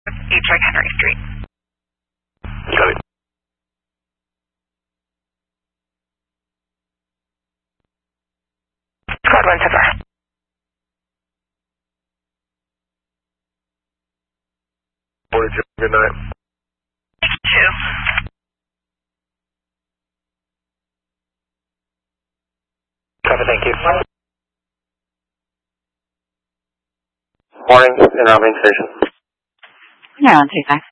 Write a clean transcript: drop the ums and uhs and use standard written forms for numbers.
Track Henry Street. Got it. Squad 1 so far. Good night. Thank you. Copy, thank you. Morning, in our main station. No, on 35.